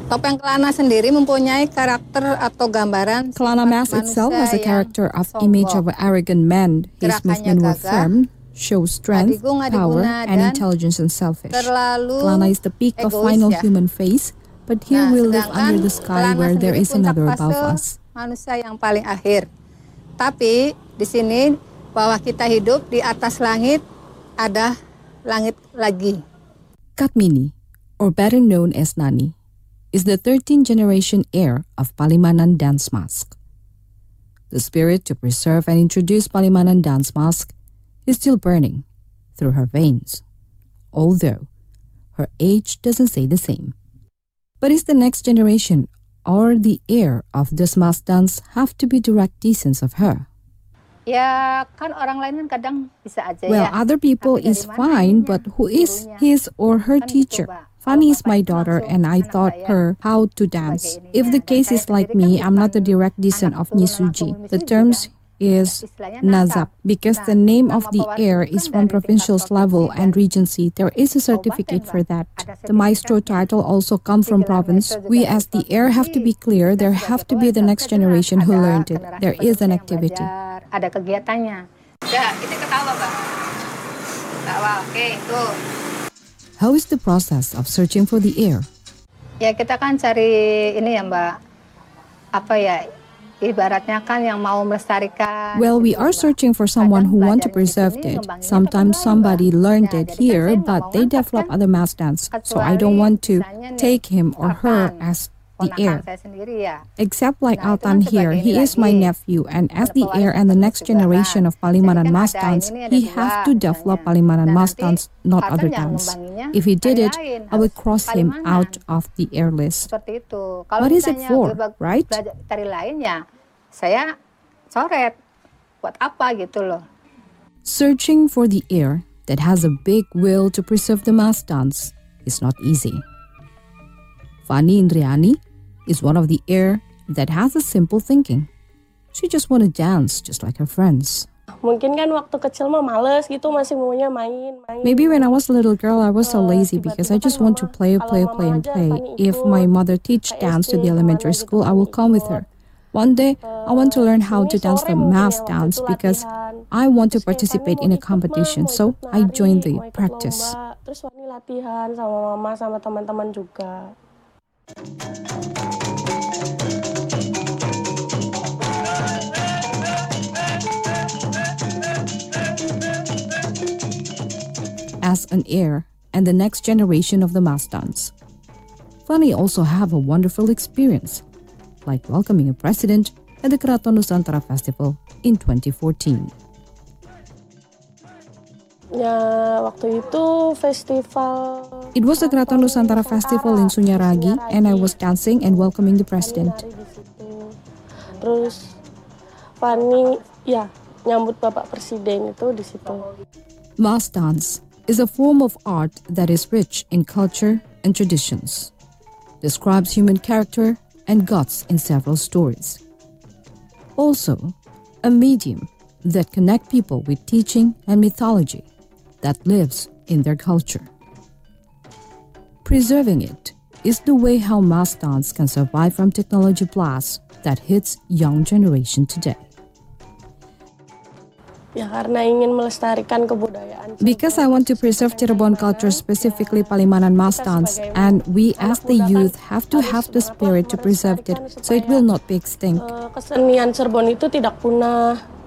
Topeng Kelana sendiri mempunyai karakter atau gambaran Kelana mask itself has a character of image of an arrogant man. His movement were firm, shows strength, power, and intelligence and selfish. Kelana is the peak of final human face, but here we live under the sky where there is another above us. Manusia yang paling akhir. Tapi di sini bahwa kita hidup di atas langit, ada langit lagi. Katmini, or better known as Nani, is the 13th generation heir of Palimanan dance mask. The spirit to preserve and introduce Palimanan dance mask is still burning through her veins, although her age doesn't say the same. But is the next generation or the heir of this mask dance have to be direct descendants of her? Ya, kan orang lain kan kadang bisa aja Well, other people is fine, but who is his or her teacher? Fanny is my daughter and I taught her how to dance. If the case is like me, I'm not the direct descendant of Nyi Suji. The terms is Nazab. Because the name of the heir is from provincial level and regency, there is a certificate for that. The maestro title also comes from province. We as the heir have to be clear, there have to be the next generation who learned it. There is an activity. Ada kegiatannya. Ya, itu ketawa, Mbak. Ketawa, oke, itu. How is the process of searching for the heir? Ya, kita kan cari ini ya, Mbak. Apa ya? Ibaratnya kan yang mau melestarikan. Well, we are searching for someone who want to preserve it. Sometimes somebody learned it here, but they develop other mass dance. So I don't want to take him or her as the heir. Except like Altan here, he is my nephew, and as the heir and the next generation of Palimanan mass dance, he have to develop Palimanan mass dance, not other dance. If he did it, I would cross him out of the heir list. What is it for, right? Tari lain ya, saya coret. Buat apa gitu loh. Searching for the heir that has a big will to preserve the mass dance is not easy. Fanny Indriani is one of the heir that has a simple thinking. She just want to dance just like her friends. Mungkin kan waktu kecil mah males gitu, masih maunya main. Maybe when I was a little girl, I was so lazy because I just want to play. If my mother teach dance to the elementary school, I will come with her. One day, I want to learn how to dance the mass dance because I want to participate in a competition. So I joined the practice. Terus Wani latihan sama mama sama teman-teman juga. As an heir and the next generation of the mass dance, Fanny also have a wonderful experience, like welcoming a president at the Keraton Nusantara Festival in 2014. Ya, waktu itu festival. It was the Keraton Nusantara Festival in Sunyaragi, and I was dancing and welcoming the president. Terus Fanny, ya, nyambut Bapak Presiden itu di situ. Mass dance is a form of art that is rich in culture and traditions, describes human character and guts in several stories. Also, a medium that connect people with teaching and mythology that lives in their culture. Preserving it is the way how mass dance can survive from technology blast that hits young generation today. Ya, karena ingin melestarikan kebudayaan. Because I want to preserve Cirebon culture, specifically Palimanan mass dance, and we as the youth have to have the spirit to preserve it so it will not be extinct. Kesenian Cirebon itu tidak punah.